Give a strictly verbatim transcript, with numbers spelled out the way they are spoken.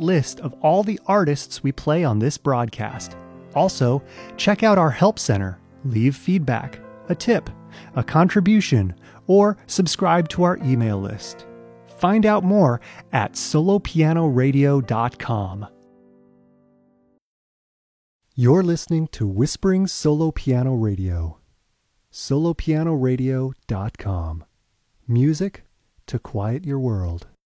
list of all the artists we play on this broadcast. Also, check out our Help Center, leave feedback, a tip, a contribution, or subscribe to our email list. Find out more at solo piano radio dot com. You're listening to Whispering Solo Piano Radio. solo piano radio dot com. Music to quiet your world.